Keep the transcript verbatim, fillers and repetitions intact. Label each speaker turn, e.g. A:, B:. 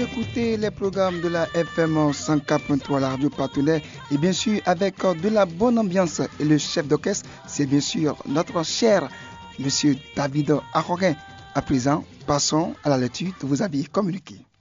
A: écoutez les programmes de la F M cent quatre point trois, la radio partenaire, et bien sûr avec de la bonne ambiance. Et le chef d'orchestre, c'est bien sûr notre cher Monsieur David Aroguin. À présent, passons à la lecture de vos avis communiqués.